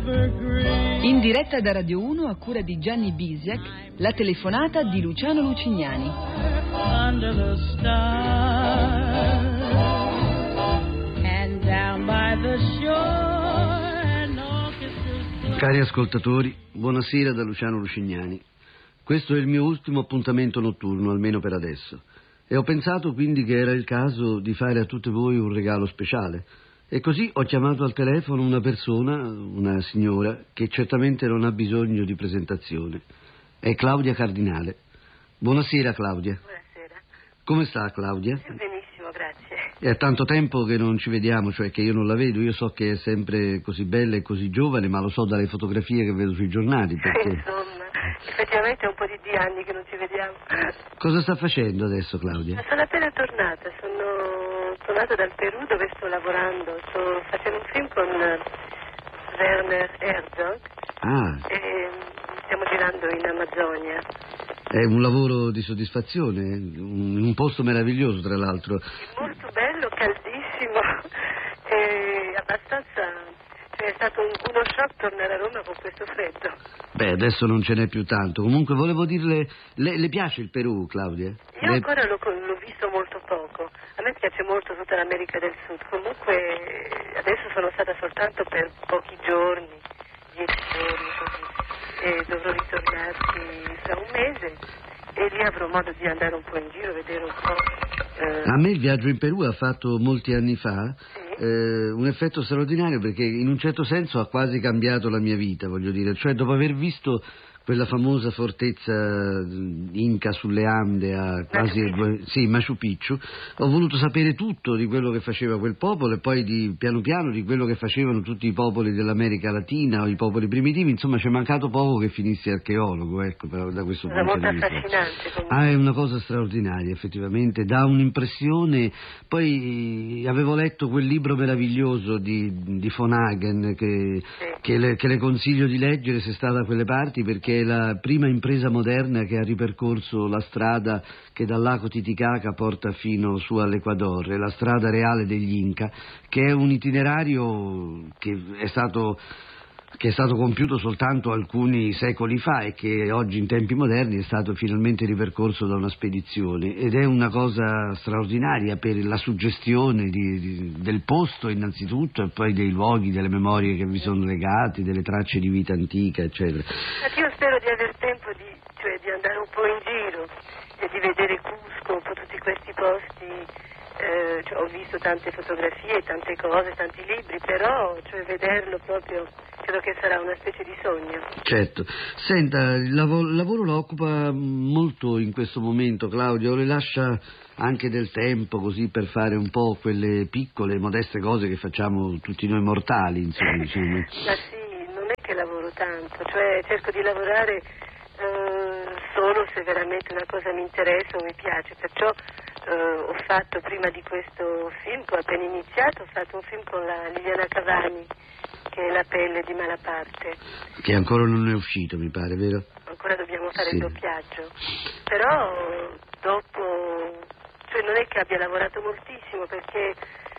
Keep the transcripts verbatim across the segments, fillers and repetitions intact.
In diretta da Radio uno a cura di Gianni Bisiak, la telefonata di Luciano Lucignani. Under the stars and down by the shore and orchestras. Cari ascoltatori, buonasera da Luciano Lucignani. Questo è il mio ultimo appuntamento notturno, almeno per adesso. E ho pensato quindi che era il caso di fare a tutte voi un regalo speciale. E così ho chiamato al telefono una persona, una signora, che certamente non ha bisogno di presentazione. È Claudia Cardinale. Buonasera Claudia. Buonasera. Come sta Claudia? Benissimo, grazie. È tanto tempo che non ci vediamo, cioè che io non la vedo. Io so che è sempre così bella e così giovane, ma lo so dalle fotografie che vedo sui giornali. Perché... Insomma, effettivamente è un po' di, di anni che non ci vediamo. Cosa sta facendo adesso Claudia? Sono appena tornata, sono tornata dal Perù dove sto lavorando. Sto facendo un film con Werner Herzog. Ah. E stiamo girando in Amazzonia. È un lavoro di soddisfazione, in un posto meraviglioso tra l'altro. Molto bello, caldissimo e abbastanza... Cioè è stato un, uno shock tornare a Roma con questo freddo. Beh, adesso non ce n'è più tanto. Comunque volevo dirle, le, le piace il Perù, Claudia? Io le... ancora l'ho, l'ho visto molto poco. A me piace molto tutta l'America del Sud. Comunque adesso sono stata soltanto per pochi giorni, dieci giorni così, e dovrò ritornarci fra un mese e lì avrò modo di andare un po' in giro, vedere un po'. Eh... A me il viaggio in Perù ha fatto molti anni fa. Sì. Eh, un effetto straordinario perché in un certo senso ha quasi cambiato la mia vita, voglio dire, cioè dopo aver visto quella famosa fortezza inca sulle Ande a quasi Machu sì, Machu Picchu, ho voluto sapere tutto di quello che faceva quel popolo e poi di, piano piano di quello che facevano tutti i popoli dell'America Latina o i popoli primitivi. Insomma, c'è mancato poco che finissi archeologo, ecco, da questo È punto di molto vista. affascinante comunque. Ah, è una cosa straordinaria, effettivamente, dà un'impressione. Poi avevo letto quel libro meraviglioso di, di von Hagen che, Sì. che, le, che le consiglio di leggere se sta da quelle parti, perché è la prima impresa moderna che ha ripercorso la strada che dal lago Titicaca porta fino su all'Ecuador, è la strada reale degli Inca, che è un itinerario che è stato che è stato compiuto soltanto alcuni secoli fa e che oggi in tempi moderni è stato finalmente ripercorso da una spedizione, ed è una cosa straordinaria per la suggestione di, di, del posto innanzitutto, e poi dei luoghi, delle memorie che vi sono legate, delle tracce di vita antica, eccetera. Io spero di aver tempo di, cioè, di andare un po' in giro e di vedere Cusco, un po' tutti questi posti. Eh, cioè, ho visto tante fotografie, tante cose, tanti libri, però cioè, vederlo proprio credo che sarà una specie di sogno. Certo. Senta, il lavoro, il lavoro la occupa molto in questo momento, Claudia, o le lascia anche del tempo così per fare un po' quelle piccole, modeste cose che facciamo tutti noi mortali, insomma. Diciamo. Ma sì, non è che lavoro tanto, cioè cerco di lavorare eh, solo se veramente una cosa mi interessa o mi piace, perciò Uh, ho fatto prima di questo film, che ho appena iniziato, ho fatto un film con la Liliana Cavani, che è La pelle di Malaparte. Che ancora non è uscito, mi pare, vero? Ancora dobbiamo fare sì. il doppiaggio. Però dopo, cioè non è che abbia lavorato moltissimo, perché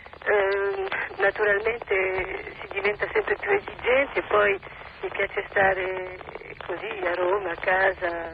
eh, naturalmente si diventa sempre più esigenti e poi mi piace stare così a Roma, a casa,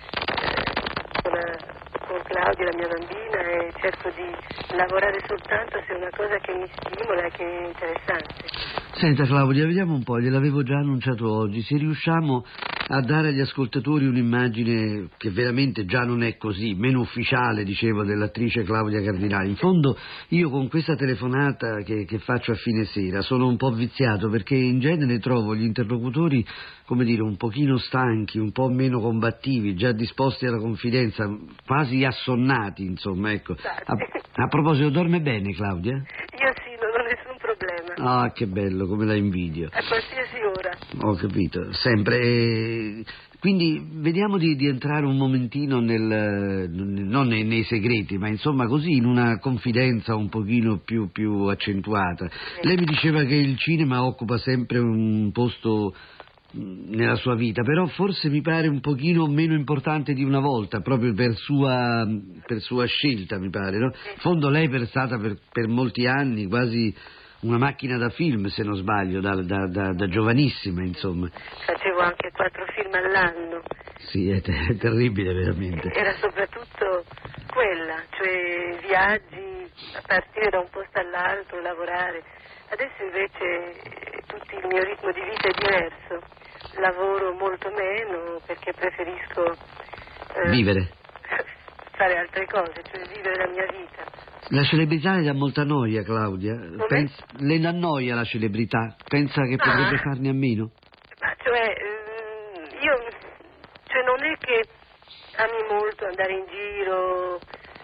eh, con la... con Claudia, la mia bambina, e cerco di lavorare soltanto se è una cosa che mi stimola e che è interessante. Senta Claudia, vediamo un po', gliel'avevo già annunciato oggi, se riusciamo a dare agli ascoltatori un'immagine che veramente già non è così, meno ufficiale, dicevo, dell'attrice Claudia Cardinale. In fondo io con questa telefonata che, che faccio a fine sera sono un po' viziato, perché in genere trovo gli interlocutori, come dire, un pochino stanchi, un po' meno combattivi, già disposti alla confidenza, quasi assonnati, insomma, ecco. A, a proposito, dorme bene Claudia? Io sì, non ho nessun problema. Ah, che bello, come la invidio. A qualsiasi ora. Ho capito, sempre. Quindi vediamo di, di entrare un momentino nel, non nei, nei segreti, ma insomma così in una confidenza un pochino più, più accentuata. Sì. Lei mi diceva che il cinema occupa sempre un posto nella sua vita, però forse mi pare un pochino meno importante di una volta, proprio per sua, per sua scelta, mi pare, no? In fondo lei è stata per, per molti anni quasi una macchina da film, se non sbaglio, da, da, da, da giovanissima, insomma. Facevo anche quattro film all'anno. Sì, è, ter- è terribile veramente. Era soprattutto quella, cioè viaggi a partire da un posto all'altro, lavorare. Adesso invece tutto il mio ritmo di vita è diverso. Lavoro molto meno perché preferisco eh, vivere. fare altre cose, cioè vivere la mia vita. La celebrità le dà molta noia, Claudia. Pens- le annoia la celebrità? Pensa che ma, potrebbe farne a meno? Ma cioè, ehm, io cioè non è che ami molto andare in giro,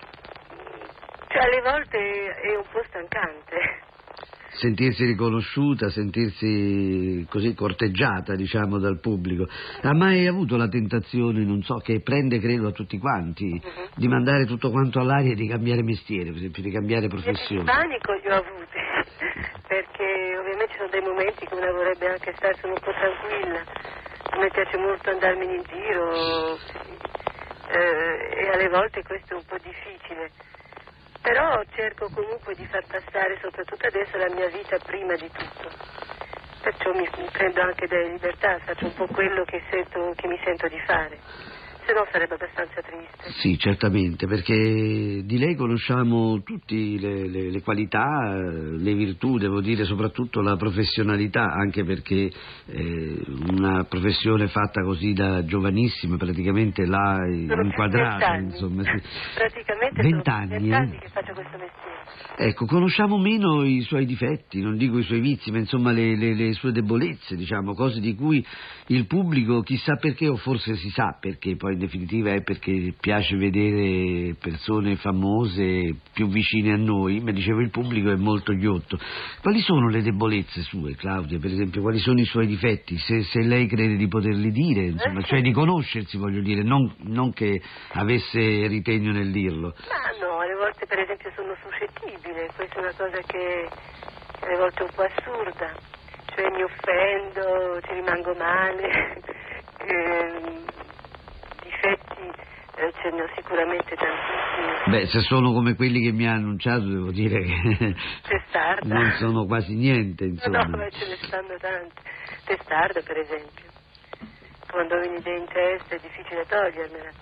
cioè alle volte è un po' stancante. Sentirsi riconosciuta, sentirsi così corteggiata, diciamo, dal pubblico. Ha mai avuto la tentazione, non so, che prende credo a tutti quanti, uh-huh. di mandare tutto quanto all'aria e di cambiare mestiere, per esempio, di cambiare professione? Il panico li ho avuti, perché ovviamente ci sono dei momenti che uno vorrebbe anche starsene un po' tranquilla. A me piace molto andarmene in giro eh, e alle volte questo è un po' difficile. Però cerco comunque di far passare, soprattutto adesso, la mia vita prima di tutto. Perciò mi, mi prendo anche delle libertà, faccio un po' quello che, sento, che mi sento di fare. Se no sarebbe abbastanza triste. Sì, certamente, perché di lei conosciamo tutte le, le, le qualità, le virtù, devo dire soprattutto la professionalità, anche perché eh, una professione fatta così da giovanissima praticamente l'ha inquadrata, insomma. Sì. Praticamente vent'anni, sono vent'anni eh? che faccio questo mestiere. Ecco, conosciamo meno i suoi difetti, non dico i suoi vizi, ma insomma le, le, le sue debolezze, diciamo, cose di cui il pubblico, chissà perché, o forse si sa perché, poi in definitiva è perché piace vedere persone famose più vicine a noi, ma dicevo il pubblico è molto ghiotto. Quali sono le debolezze sue, Claudia, per esempio, quali sono i suoi difetti, se, se lei crede di poterli dire, insomma, cioè di conoscersi, voglio dire, non, non che avesse ritegno nel dirlo. Ma no, alle volte per esempio sono suscettibile, questa è una cosa che alle volte è un po' assurda, cioè mi offendo, ci rimango male, eh, difetti eh, ce ne ho sicuramente tantissimi. Beh, se sono come quelli che mi ha annunciato, devo dire che testarda. Non sono quasi niente, insomma. No, ma ce ne stanno tante. Testarda, per esempio. Quando ho un'idea in testa è difficile togliermela.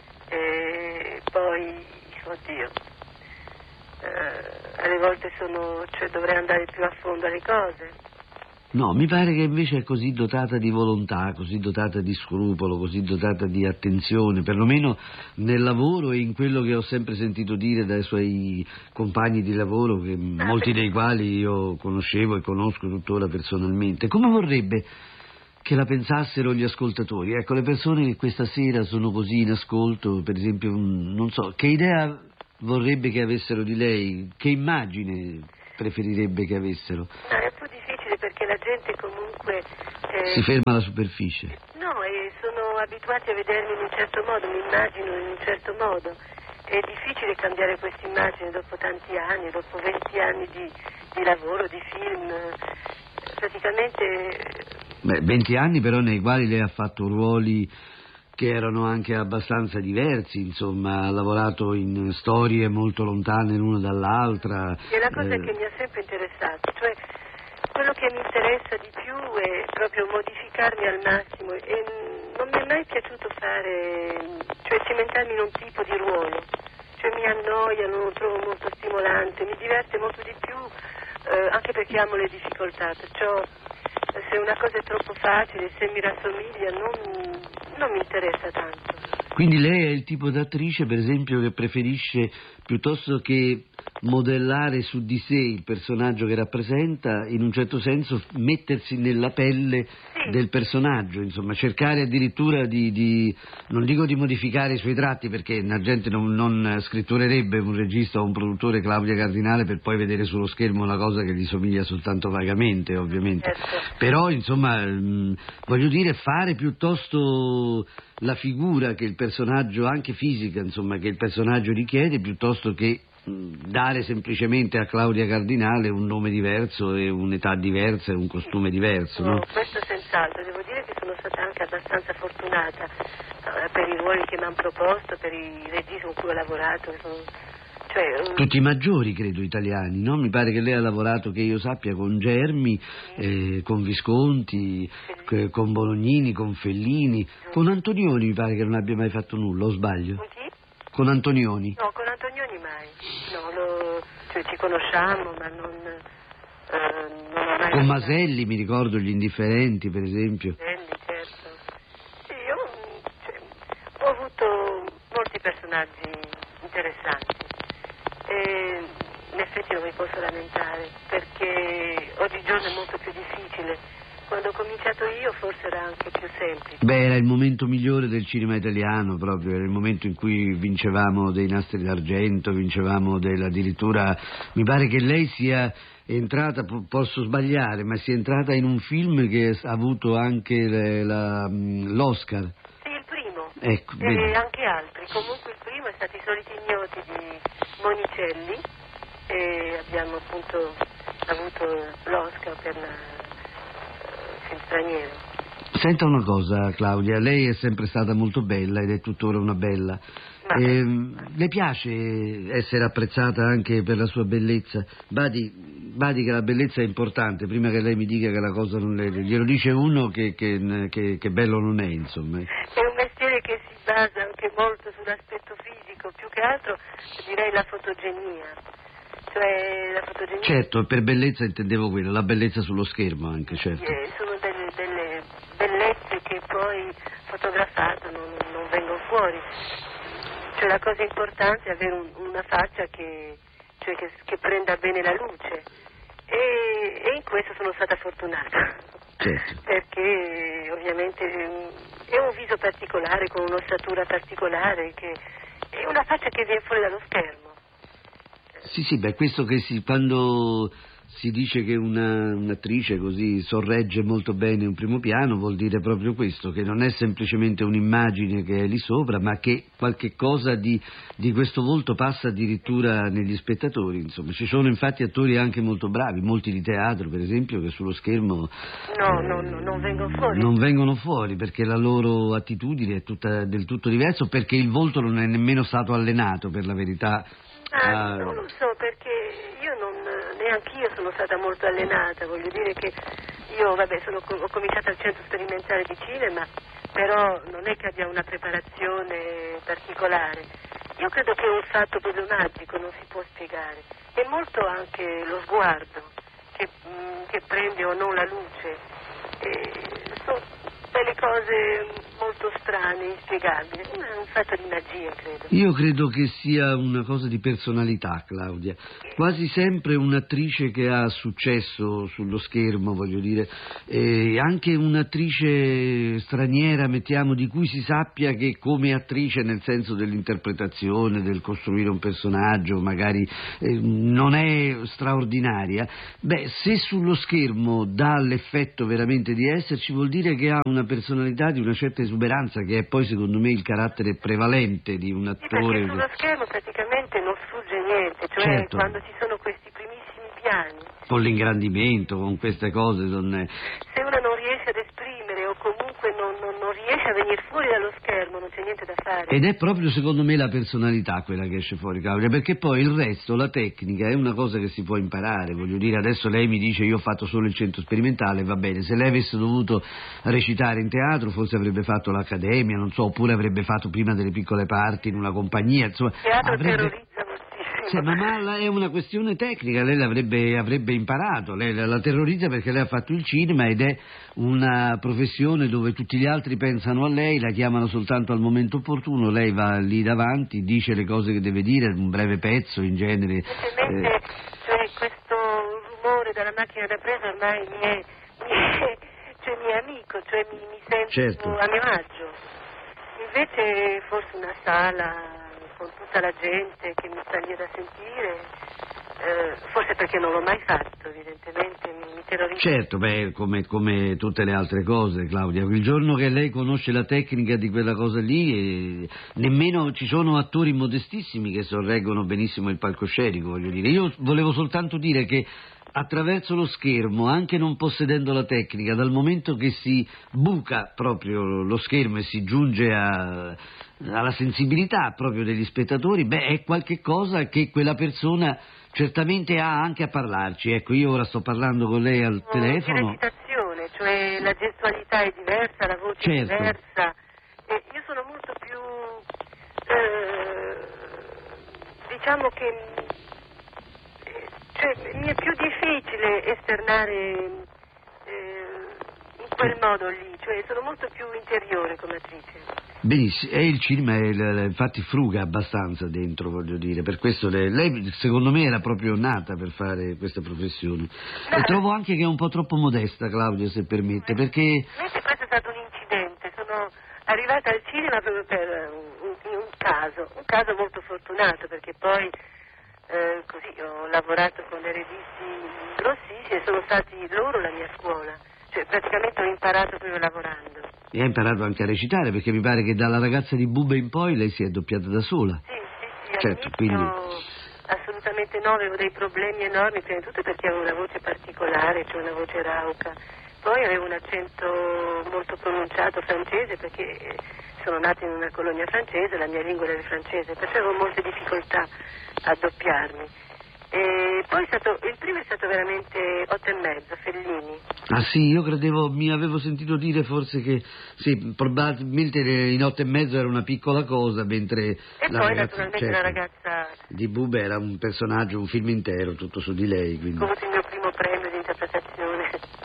E poi, oddio, eh, alle volte sono, cioè dovrei andare più a fondo alle cose. No, mi pare che invece è così dotata di volontà, così dotata di scrupolo, così dotata di attenzione, perlomeno nel lavoro e in quello che ho sempre sentito dire dai suoi compagni di lavoro, che molti dei quali io conoscevo e conosco tuttora personalmente. Come vorrebbe che la pensassero gli ascoltatori? Ecco, le persone che questa sera sono così in ascolto, per esempio, non so, che idea vorrebbe che avessero di lei? Che immagine preferirebbe che avessero? No, è un po' difficile perché la gente comunque... Eh, si ferma alla superficie. No, e sono abituati a vedermi in un certo modo, mi immagino in un certo modo. È difficile cambiare questa immagine dopo tanti anni, dopo venti anni di, di lavoro, di film. Praticamente... Beh, venti anni però nei quali lei ha fatto ruoli che erano anche abbastanza diversi, insomma, ha lavorato in storie molto lontane l'una dall'altra. È la cosa eh... che mi ha sempre interessato, cioè quello che mi interessa di più è proprio modificarmi al massimo e non mi è mai piaciuto fare, cioè cimentarmi in un tipo di ruolo, cioè mi annoia, non lo trovo molto stimolante, mi diverte molto di più, eh, anche perché amo le difficoltà, perciò se una cosa è troppo facile, se mi rassomiglia, non, non mi interessa tanto. Quindi lei è il tipo d'attrice, per esempio, che preferisce, piuttosto che modellare su di sé il personaggio che rappresenta, in un certo senso mettersi nella pelle sì. del personaggio, insomma, cercare addirittura di, di, non dico di modificare i suoi tratti, perché la gente non, non scritturerebbe un regista o un produttore Claudia Cardinale per poi vedere sullo schermo una cosa che gli somiglia soltanto vagamente, ovviamente. Certo. Però, insomma, mh, voglio dire, fare piuttosto la figura che il personaggio, anche fisica, insomma, che il personaggio richiede, piuttosto che dare semplicemente a Claudia Cardinale un nome diverso e un'età diversa e un costume diverso, no? No, questo senz'altro, devo dire che sono stata anche abbastanza fortunata eh, per i ruoli che mi hanno proposto, per i registi con cui ho lavorato, che sono Cioè, tutti i maggiori, credo, italiani, no? Mi pare che lei ha lavorato, che io sappia, con Germi, eh, con Visconti, eh, con Bolognini, con Fellini, con Antonioni mi pare che non abbia mai fatto nulla, o sbaglio? Con chi? Con Antonioni? No, con Antonioni mai. No, lo, cioè, ci conosciamo, ma non, eh, non ho mai... Con Maselli, mi ricordo, Gli Indifferenti, per esempio. Maselli, certo. Sì, io cioè, ho avuto molti personaggi interessanti. E in effetti non mi posso lamentare, perché oggigiorno è molto più difficile. Quando ho cominciato io forse era anche più semplice. Beh, era il momento migliore del cinema italiano, proprio, era il momento in cui vincevamo dei nastri d'argento, vincevamo del, addirittura, mi pare che lei sia entrata, posso sbagliare, ma sia entrata in un film che ha avuto anche le, la, l'Oscar. Sì, il primo, ecco, e vedi. anche altri. Comunque il primo è stato I Soliti Ignoti di Monicelli e abbiamo appunto avuto l'Oscar per la uh, film straniero. Senta una cosa, Claudia, lei è sempre stata molto bella ed è tuttora una bella. Ma... Eh, le piace essere apprezzata anche per la sua bellezza? Badi, badi che la bellezza è importante, prima che lei mi dica che la cosa non le... glielo dice uno che, che, che, che bello non è, insomma. È un mestiere che si basa anche molto sull'aspetto fisico, più che altro direi la fotogenia. Cioè la fotogenia... Certo, per bellezza intendevo quello, la bellezza sullo schermo anche, certo. Eh, sono delle, delle bellezze che poi fotografate non, non vengono fuori. Cioè la cosa importante è avere un, una faccia che, cioè che, che prenda bene la luce e, e in questo sono stata fortunata. Certo. Perché ovviamente è un viso particolare con un'ossatura particolare che è una faccia che viene fuori dallo schermo. Sì, sì, beh, questo che si, quando si dice che una, un'attrice così sorregge molto bene un primo piano, vuol dire proprio questo, che non è semplicemente un'immagine che è lì sopra, ma che qualche cosa di, di questo volto passa addirittura negli spettatori, insomma. Ci sono infatti attori anche molto bravi, molti di teatro, per esempio, che sullo schermo no, eh, no, no, non vengono fuori. Non vengono fuori perché la loro attitudine è tutta del tutto diversa, perché il volto non è nemmeno stato allenato, per la verità. Ah, Ah, non lo so, perché io non, neanche io sono stata molto allenata, voglio dire che io, vabbè, sono, ho cominciato al centro sperimentale di cinema, però non è che abbia una preparazione particolare. Io credo che è un fatto proprio magico, non si può spiegare. È molto anche lo sguardo che, che prende o non la luce. E sono delle cose molto strane, inspiegabili, è un fatto di magia, credo. Io credo che sia una cosa di personalità, Claudia. Quasi sempre un'attrice che ha successo sullo schermo, voglio dire, e anche un'attrice straniera, mettiamo, di cui si sappia che come attrice, nel senso dell'interpretazione, del costruire un personaggio, magari eh, non è straordinaria, beh, se sullo schermo dà l'effetto veramente di esserci, vuol dire che ha una personalità di una certa esuberanza, che è poi secondo me il carattere prevalente di un attore. Sì, perché sullo schermo praticamente non sfugge niente, cioè certo. Quando ci sono questi primissimi piani. Con l'ingrandimento, con queste cose. Non è... Se uno non riesce ad esprimere o comunque non, non, non riesce a venire fuori dallo schermo, non c'è niente da fare. Ed è proprio secondo me la personalità quella che esce fuori, Claudia, perché poi il resto, la tecnica, è una cosa che si può imparare. Voglio dire, adesso lei mi dice io ho fatto solo il centro sperimentale, va bene, se lei avesse dovuto recitare in teatro forse avrebbe fatto l'accademia, non so, oppure avrebbe fatto prima delle piccole parti in una compagnia, insomma. Il teatro avrebbe... terrorizza moltissimo. Sì, ma, ma è una questione tecnica, lei l'avrebbe avrebbe imparato, lei la, la terrorizza perché lei ha fatto il cinema ed è una professione dove tutti gli altri pensano a lei, la chiamano soltanto al momento opportuno, lei va lì davanti, dice le cose che deve dire, un breve pezzo in genere. Semplicemente, Eh... cioè, questo rumore della macchina da presa ormai mi è, mi è, cioè, mi è amico, cioè mi, mi sento certo. a mio agio. Invece forse una sala con tutta la gente che mi sta lì da sentire, eh, forse perché non l'ho mai fatto, evidentemente mi, mi terrorizza. Certo, beh, come, come tutte le altre cose, Claudia, il giorno che lei conosce la tecnica di quella cosa lì, eh, nemmeno ci sono attori modestissimi che sorreggono benissimo il palcoscenico, voglio dire. Io volevo soltanto dire che attraverso lo schermo, anche non possedendo la tecnica, dal momento che si buca proprio lo schermo e si giunge a, alla sensibilità proprio degli spettatori, beh, è qualche cosa che quella persona certamente ha anche a parlarci. Ecco, io ora sto parlando con lei al oh, telefono. Di recitazione, cioè la gestualità è diversa, la voce certo. è diversa. E io sono molto più, eh, diciamo che, eh, cioè, mi è più difficile esternare eh, in quel modo lì, cioè sono molto più interiore come attrice. Benissimo, e il cinema è, infatti fruga abbastanza dentro, voglio dire, per questo lei, lei secondo me era proprio nata per fare questa professione. No. E trovo anche che è un po' troppo modesta, Claudia, se permette, perché... Invece questo è stato un incidente, sono arrivata al cinema proprio per un, un, un caso, un caso molto fortunato, perché poi eh, così ho lavorato con dei registi grossissimi e sono stati loro la mia scuola, cioè praticamente ho imparato proprio lavorando. E ha imparato anche a recitare, perché mi pare che dalla ragazza di Bube in poi lei si è doppiata da sola. Sì, sì, sì, certo, all'inizio quindi... assolutamente no, avevo dei problemi enormi, prima di tutto perché avevo una voce particolare, cioè una voce rauca, poi avevo un accento molto pronunciato francese, perché sono nata in una colonia francese, la mia lingua era il francese, perciò avevo molte difficoltà a doppiarmi. E poi è stato, il primo è stato veramente otto e mezzo, Fellini. Ah sì, io credevo, mi avevo sentito dire forse che sì, probabilmente in otto e mezzo era una piccola cosa, mentre e la poi ragazza, naturalmente certo, la ragazza di Bube era un personaggio, un film intero, tutto su di lei. Quindi... ho avuto il mio primo premio di interpretazione,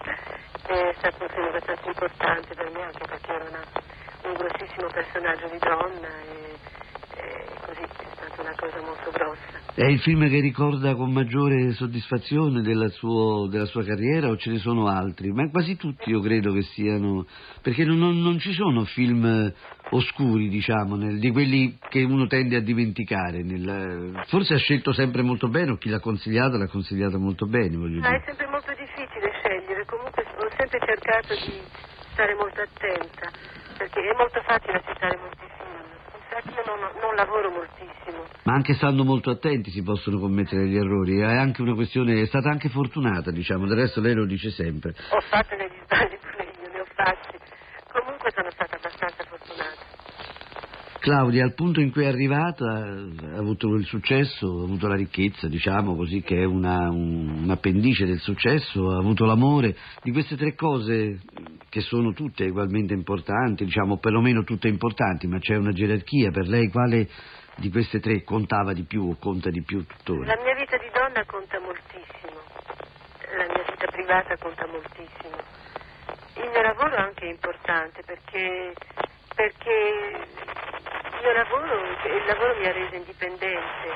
è stato un film abbastanza importante per me, anche perché era una, un grossissimo personaggio di donna e, e così è stata una cosa molto grossa. È il film che ricorda con maggiore soddisfazione della, suo, della sua carriera o ce ne sono altri? Ma quasi tutti io credo che siano, perché non, non, non ci sono film oscuri, diciamo, nel, di quelli che uno tende a dimenticare. Nel, forse ha scelto sempre molto bene, o chi l'ha consigliato l'ha consigliata molto bene, voglio Ah, dire. è sempre molto difficile scegliere, comunque ho sempre cercato di stare molto attenta, perché è molto facile accettare molti film, infatti io non, non lavoro moltissimo. Ma anche stando molto attenti si possono commettere gli errori, è anche una questione, è stata anche fortunata, diciamo, del resto lei lo dice sempre. Ho fatto degli sbagli pure io, ne ho fatti, comunque sono stata abbastanza fortunata. Claudia, al punto in cui è arrivata, ha avuto il successo, ha avuto la ricchezza, diciamo così, che è una, un, un appendice del successo, ha avuto l'amore, di queste tre cose che sono tutte ugualmente importanti, diciamo perlomeno tutte importanti, ma c'è una gerarchia, per lei quale di queste tre contava di più o conta di più tuttora? La mia vita di donna conta moltissimo, la mia vita privata conta moltissimo, il mio lavoro anche è importante perché, perché il mio lavoro, il lavoro mi ha reso indipendente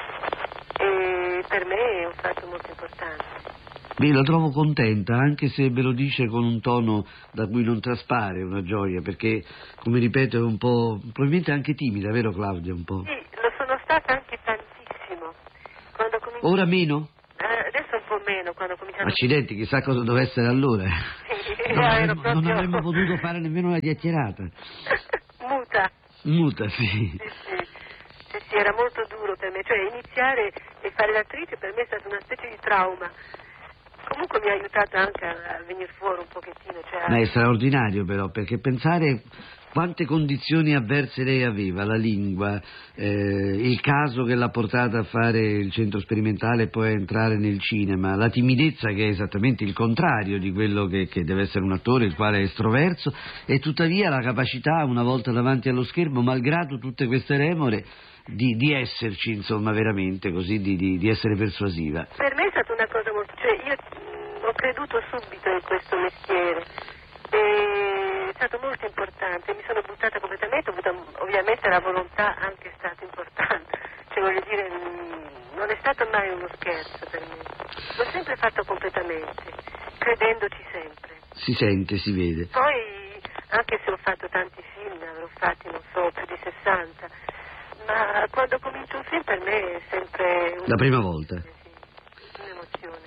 e per me è un fatto molto importante. Beh, la trovo contenta, anche se ve lo dice con un tono da cui non traspare una gioia, perché, come ripeto, è un po', probabilmente anche timida, vero Claudia, un po'? Sì, lo sono stata anche tantissimo. Quando cominci... Ora meno? Eh, adesso un po' meno, quando ho cominciato... Accidenti, chissà cosa doveva essere allora. Sì, non, avremmo, proprio... non avremmo potuto fare nemmeno una chiacchierata. Muta. Muta, sì. Sì, sì. Sì, sì, era molto duro per me, cioè iniziare e fare l'attrice per me è stata una specie di trauma. Comunque mi ha aiutato anche a venire fuori un pochettino. Cioè... Ma è straordinario però, perché pensare quante condizioni avverse lei aveva, la lingua, eh, il caso che l'ha portata a fare il centro sperimentale e poi a entrare nel cinema, la timidezza che è esattamente il contrario di quello che, che deve essere un attore, il quale è estroverso, e tuttavia la capacità, una volta davanti allo schermo, malgrado tutte queste remore, di, di esserci, insomma, veramente così, di, di, di essere persuasiva. Per me è stata una cosa molto... cioè io ho creduto subito in questo mestiere, e è stato molto importante, mi sono buttata completamente, ho avuto, ovviamente la volontà anche è stata importante, cioè voglio dire, non è stato mai uno scherzo per me, l'ho sempre fatto completamente, credendoci sempre. Si sente, si vede. Poi, anche se ho fatto tanti film, ne avrò fatti, non so, più di sessanta, ma quando comincio un film per me è sempre... Un... La prima volta? Sì, un'emozione.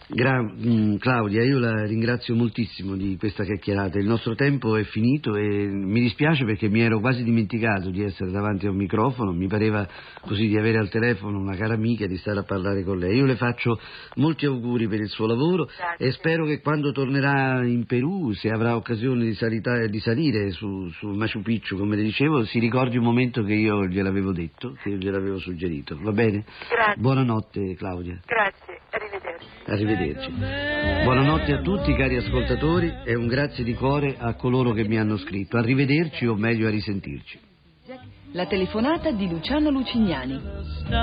Gra- mh, Claudia, io la ringrazio moltissimo di questa chiacchierata. Il nostro tempo è finito e mi dispiace perché mi ero quasi dimenticato di essere davanti a un microfono, mi pareva così di avere al telefono una cara amica e di stare a parlare con lei. Io le faccio molti auguri per il suo lavoro. Grazie. E spero che quando tornerà in Perù, se avrà occasione di, salita- di salire su, su Machu Picchu, come le dicevo, si ricordi un momento che io gliel'avevo detto, che io gliel'avevo suggerito. Va bene? Grazie. Buonanotte, Claudia. Grazie, arrivederci. Arrivederci. Buonanotte a tutti cari ascoltatori e un grazie di cuore a coloro che mi hanno scritto. Arrivederci o meglio a risentirci. La telefonata di Luciano Lucignani.